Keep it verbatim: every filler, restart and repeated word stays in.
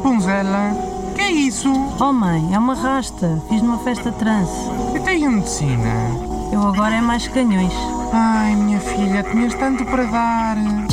Rapunzela, que é isso? Oh mãe, é uma rasta. Fiz numa festa trance. E tem um medicina? Eu agora é mais canhões. Ai, minha filha, tinhas tanto para dar.